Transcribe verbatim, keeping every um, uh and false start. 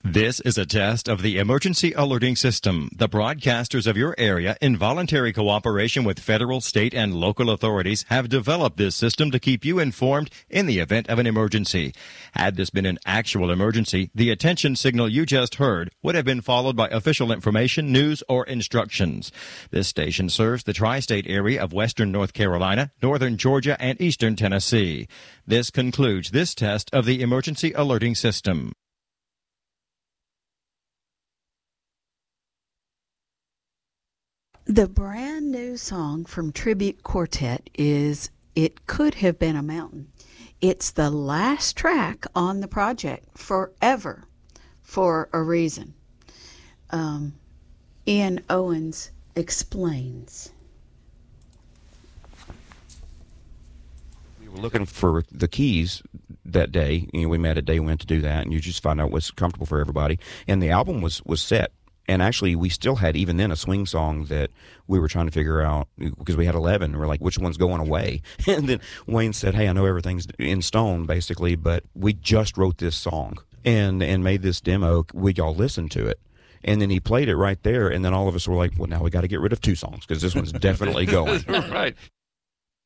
This is a test of the emergency alerting system. The broadcasters of your area, in voluntary cooperation with federal, state, and local authorities, have developed this system to keep you informed in the event of an emergency. Had this been an actual emergency, the attention signal you just heard would have been followed by official information, news, or instructions. This station serves the tri-state area of western North Carolina, northern Georgia, and eastern Tennessee. This concludes this test of the emergency alerting system. The brand new song from Tribute Quartet is It Could Have Been a Mountain. It's the last track on the project forever for a reason. Um, Ian Owens explains. We were looking for the keys that day. You know, we met a day, we went to do that, and you just find out what's comfortable for everybody. And the album was, was set. And actually, we still had, even then, a swing song that we were trying to figure out, because we had eleven. We we're like, which one's going away? And then Wayne said, hey, I know everything's in stone, basically, but we just wrote this song and, and made this demo. Would y'all listen to it? And then he played it right there, and then all of us were like, well, now we got to get rid of two songs, because this one's definitely going. Right.